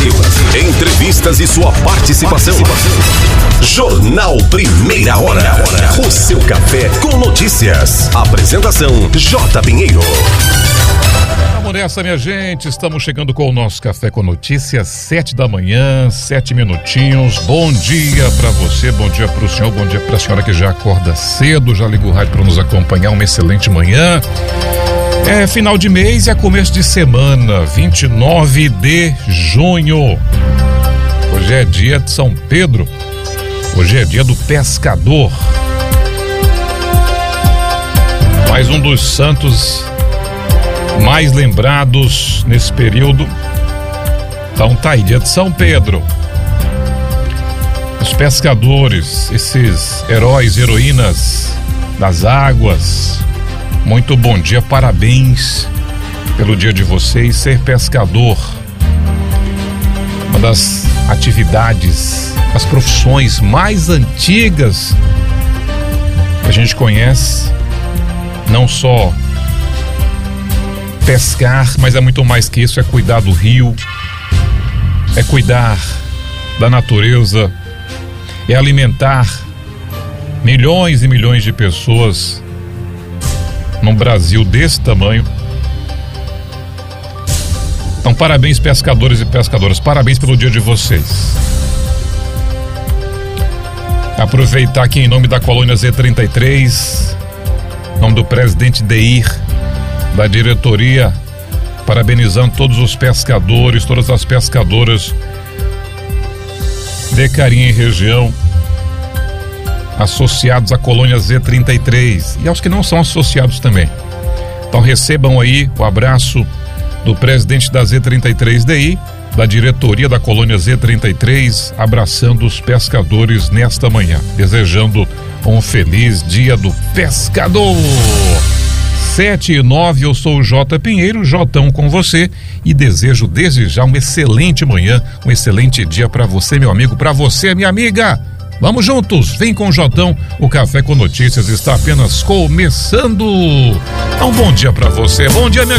Entrevistas e sua participação. Jornal Primeira Hora. O seu café com notícias. Apresentação J. Pinheiro. Vamos nessa, minha gente. Estamos chegando com o nosso Café com Notícias, 7 da manhã, 7 minutinhos. Bom dia pra você, bom dia pro senhor, bom dia pra senhora que já acorda cedo, já liga o rádio pra nos acompanhar. Uma excelente manhã. É final de mês e é começo de semana, 29 de junho. Hoje é dia de São Pedro. Hoje é dia do pescador. Mais um dos santos mais lembrados nesse período. Então tá aí, dia de São Pedro. Os pescadores, esses heróis, heroínas das águas, muito bom dia, parabéns pelo dia de vocês. Ser pescador, uma das atividades, as profissões mais antigas que a gente conhece. Não só pescar, mas é muito mais que isso, é cuidar do rio, é cuidar da natureza, é alimentar milhões e milhões de pessoas num Brasil desse tamanho. Então, parabéns, pescadores e pescadoras, parabéns pelo dia de vocês. Aproveitar aqui em nome da Colônia Z33, em nome do presidente Deir, da diretoria, parabenizando todos os pescadores, todas as pescadoras de Carinha e região, associados à Colônia Z33 e aos que não são associados também. Então recebam aí o abraço do presidente da Z33DI, da diretoria da Colônia Z33, abraçando os pescadores nesta manhã, desejando um feliz dia do pescador. 7 e 9, eu sou o J. Pinheiro, Jotão com você, e desejo desde já uma excelente manhã, um excelente dia para você, meu amigo, para você, minha amiga. Vamos juntos, vem com o Jotão, o Café com Notícias está apenas começando. Então, bom dia para você, bom dia, minha